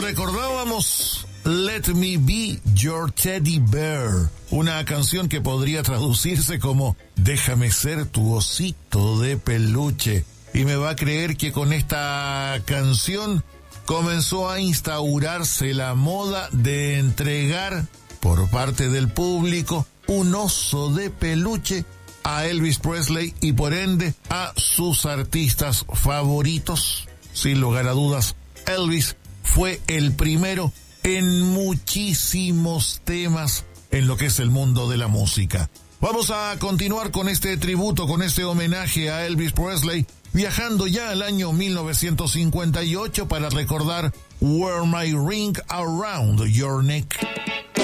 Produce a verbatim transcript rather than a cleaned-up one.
Recordábamos Let Me Be Your Teddy Bear, una canción que podría traducirse como Déjame ser tu osito de peluche. Y me va a creer que con esta canción comenzó a instaurarse la moda de entregar por parte del público un oso de peluche a Elvis Presley y por ende a sus artistas favoritos. Sin lugar a dudas, Elvis fue el primero en muchísimos temas en lo que es el mundo de la música. Vamos a continuar con este tributo, con este homenaje a Elvis Presley, viajando ya al año mil novecientos cincuenta y ocho para recordar Wear My Ring Around Your Neck.